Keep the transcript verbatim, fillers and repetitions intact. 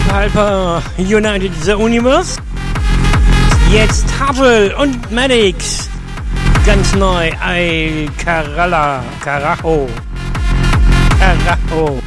Hyper United the Universe. Jetzt Turtle und Maddox. Ganz neu. Ay, Caralla. Carajo. Carajo.